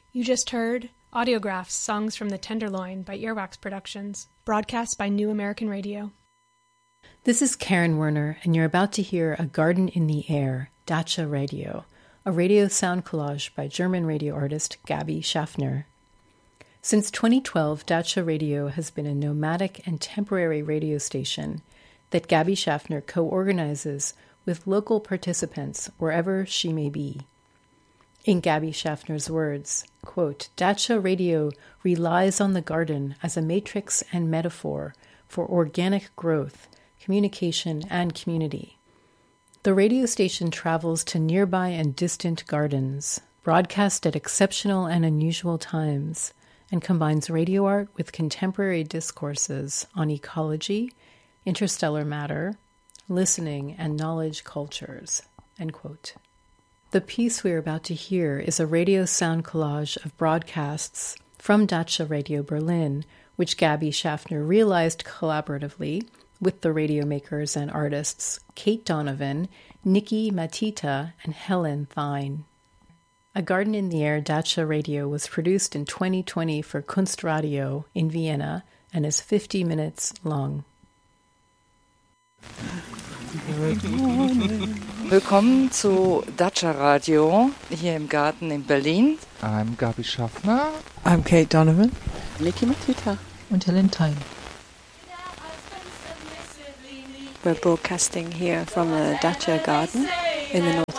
You just heard Audiographs, Songs from the Tenderloin by Earwax Productions, broadcast by New American Radio. This is Karen Werner, and you're about to hear A Garden in the Air, Dacha Radio, a radio sound collage by German radio artist Gabi Schaffner. Since 2012, Dacha Radio has been a nomadic and temporary radio station that Gabi Schaffner co-organizes with local participants wherever she may be. In Gabi Schaffner's words, quote, Dacha Radio relies on the garden as a matrix and metaphor for organic growth, communication, and community. The radio station travels to nearby and distant gardens, broadcasts at exceptional and unusual times, and combines radio art with contemporary discourses on ecology, interstellar matter, listening, and knowledge cultures, end quote. The piece we are about to hear is a radio sound collage of broadcasts from Dacha Radio Berlin, which Gabi Schaffner realized collaboratively with the radio makers and artists Kate Donovan, Nikki Matita, and Helen Thine. A Garden in the Air Dacha Radio was produced in 2020 for Kunstradio in Vienna and is 50 minutes long. Willkommen zu Dacha Radio hier im Garten in Berlin. I'm Gabi Schaffner. I'm Kate Donovan. Nikki Matita. Und Helen Thine. We're broadcasting here from the Dacha Garden in the